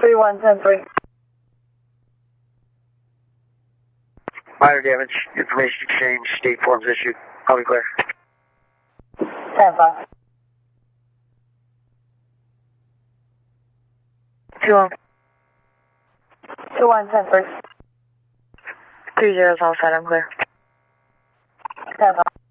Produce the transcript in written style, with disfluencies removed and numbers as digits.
3110-3. Minor damage. Information exchange. State forms issued. I'll be clear. 10-5. 2110-3. 30 outside, I'm clear. 10-5.